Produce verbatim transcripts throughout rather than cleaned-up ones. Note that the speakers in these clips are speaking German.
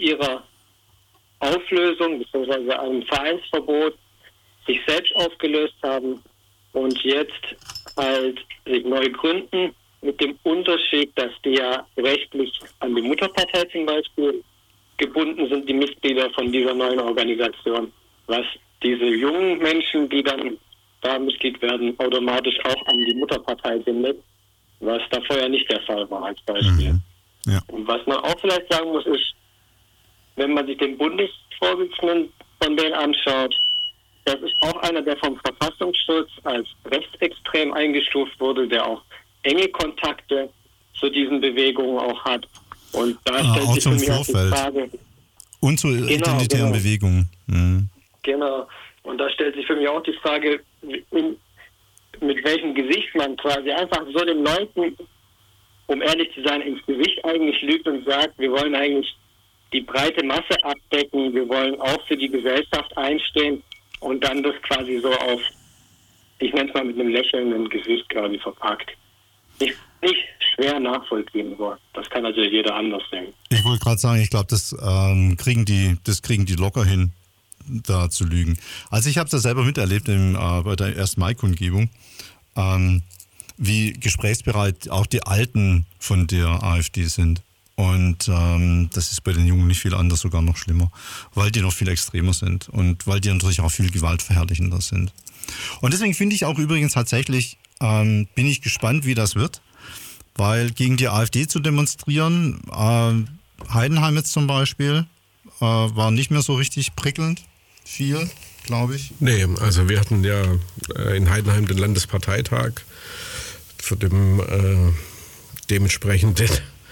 ihrer Auflösung bzw. einem Vereinsverbot sich selbst aufgelöst haben und jetzt halt sich neu gründen, mit dem Unterschied, dass die ja rechtlich an die Mutterpartei zum Beispiel gebunden sind, die Mitglieder von dieser neuen Organisation, was diese jungen Menschen, die dann da Mitglied werden, automatisch auch an die Mutterpartei bindet, was da vorher nicht der Fall war als Beispiel. Mhm. Ja. Und was man auch vielleicht sagen muss, ist, wenn man sich den Bundesvorsitzenden von denen anschaut, das ist auch einer, der vom Verfassungsschutz als rechtsextrem eingestuft wurde, der auch enge Kontakte zu diesen Bewegungen auch hat. Und da ah, stellt auch sich für zum mich auch die Vorfeld. Frage... Und zu genau, identitären genau. Bewegungen. Mhm. Genau. Und da stellt sich für mich auch die Frage, in, mit welchem Gesicht man quasi einfach so den Leuten, um ehrlich zu sein, ins Gesicht eigentlich lügt und sagt, wir wollen eigentlich die breite Masse abdecken, wir wollen auch für die Gesellschaft einstehen und dann das quasi so auf, ich nenne es mal mit einem lächelnden Gesicht quasi verpackt. Nicht, nicht schwer nachvollziehen wird. Das kann natürlich jeder anders sehen. Ich wollte gerade sagen, ich glaube, das, ähm, kriegen die, das kriegen die locker hin, da zu lügen. Also ich habe das selber miterlebt im, äh, bei der ersten Mai-Kundgebung, ähm, wie gesprächsbereit auch die Alten von der AfD sind. Und ähm, das ist bei den Jungen nicht viel anders, sogar noch schlimmer, weil die noch viel extremer sind und weil die natürlich auch viel gewaltverherrlichender sind. Und deswegen finde ich auch übrigens tatsächlich, ähm, bin ich gespannt, wie das wird, weil gegen die AfD zu demonstrieren, äh, Heidenheim jetzt zum Beispiel, äh, war nicht mehr so richtig prickelnd, viel, glaube ich. Nee, also wir hatten ja äh, in Heidenheim den Landesparteitag für den äh, dementsprechenden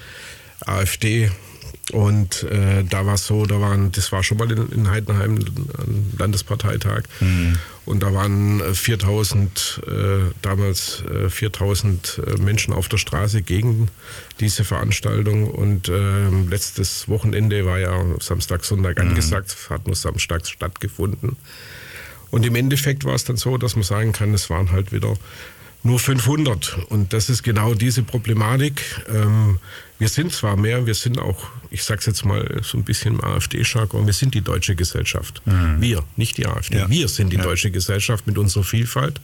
AfD und äh, da war es so, da waren, das war schon mal in, in Heidenheim ein Landesparteitag mhm. und da waren viertausend, äh, damals äh, viertausend Menschen auf der Straße gegen diese Veranstaltung und äh, letztes Wochenende war ja Samstag, Sonntag mhm. angesagt, hat nur Samstag stattgefunden und im Endeffekt war es dann so, dass man sagen kann, es waren halt wieder nur fünfhundert und das ist genau diese Problematik. Ähm, wir sind zwar mehr, wir sind auch, ich sag's jetzt mal so ein bisschen im AfD-Jargon, wir sind die deutsche Gesellschaft. Mhm. Wir, nicht die AfD. Ja. Wir sind die ja. deutsche Gesellschaft mit unserer Vielfalt.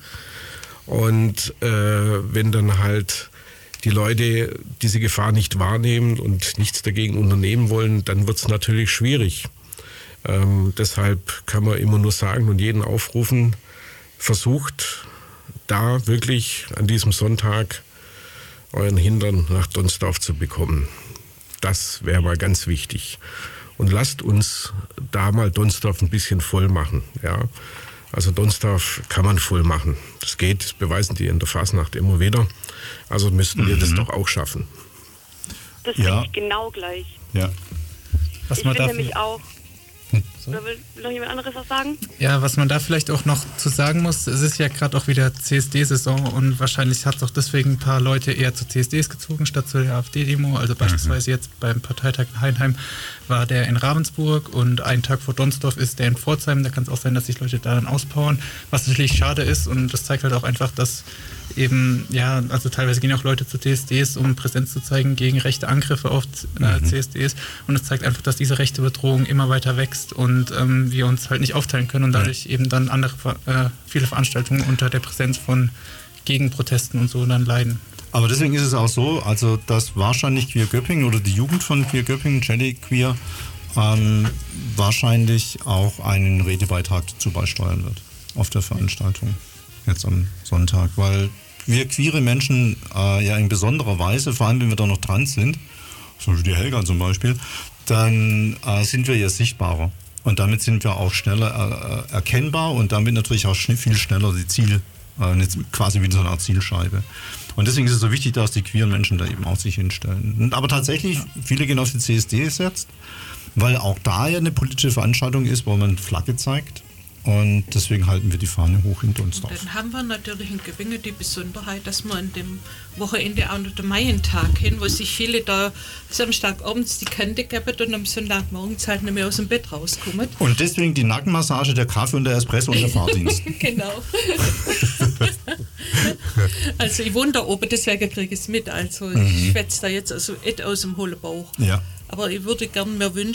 Und äh, wenn dann halt die Leute diese Gefahr nicht wahrnehmen und nichts dagegen unternehmen wollen, dann wird's natürlich schwierig. Ähm, deshalb kann man immer nur sagen und jeden aufrufen, versucht da wirklich an diesem Sonntag euren Hintern nach Donsdorf zu bekommen. Das wäre mal ganz wichtig. Und lasst uns da mal Donsdorf ein bisschen voll machen. Ja? Also Donsdorf kann man voll machen. Das geht, das beweisen die in der Fasnacht immer wieder. Also müssten mhm. wir das doch auch schaffen. Das ja. sehe ich genau gleich. Ja. Was ich man finde dafür... nämlich auch... So. Oder will noch jemand anderes was sagen? Ja, was man da vielleicht auch noch zu sagen muss, es ist ja gerade auch wieder C S D-Saison und wahrscheinlich hat es auch deswegen ein paar Leute eher zu C S Ds gezogen, statt zu der AfD-Demo. Also beispielsweise mhm. jetzt beim Parteitag in Heidenheim war der in Ravensburg und einen Tag vor Donsdorf ist der in Pforzheim. Da kann es auch sein, dass sich Leute da dann auspowern, was natürlich schade ist und das zeigt halt auch einfach, dass eben, ja, also teilweise gehen auch Leute zu C S Ds, um Präsenz zu zeigen gegen rechte Angriffe auf äh, mhm. C S Ds und es zeigt einfach, dass diese rechte Bedrohung immer weiter wächst und ähm, wir uns halt nicht aufteilen können und dadurch eben dann andere, äh, viele Veranstaltungen unter der Präsenz von Gegenprotesten und so dann leiden. Aber deswegen ist es auch so, also dass wahrscheinlich Queer Göppingen oder die Jugend von Queer Göppingen, Jelly Queer, ähm, wahrscheinlich auch einen Redebeitrag dazu beisteuern wird auf der Veranstaltung jetzt am Sonntag, weil wir queere Menschen äh, ja in besonderer Weise, vor allem wenn wir da noch dran sind, zum Beispiel die Helga zum Beispiel, dann äh, sind wir ja sichtbarer und damit sind wir auch schneller äh, erkennbar und damit natürlich auch schn- viel schneller die Ziel, äh, quasi wie so eine Art Zielscheibe. Und deswegen ist es so wichtig, dass die queeren Menschen da eben auch sich hinstellen. Aber tatsächlich, viele gehen auf die C S D jetzt, weil auch da ja eine politische Veranstaltung ist, wo man Flagge zeigt. Und deswegen halten wir die Fahne hoch in Donsdorf. Dann haben wir natürlich in Göppingen die Besonderheit, dass wir an dem Wochenende auch noch den Maientag hin, wo sich viele da Samstagabends die Kante geben und am Sonntagmorgens halt nicht mehr aus dem Bett rauskommen. Und deswegen die Nackenmassage, der Kaffee und der Espresso und der Fahrdienst. Genau. Also ich wohne da oben, deswegen kriege ich es mit. Also mhm. ich schwätze da jetzt also et aus dem hohlen Bauch. Ja. Aber ich würde gerne mir wünschen,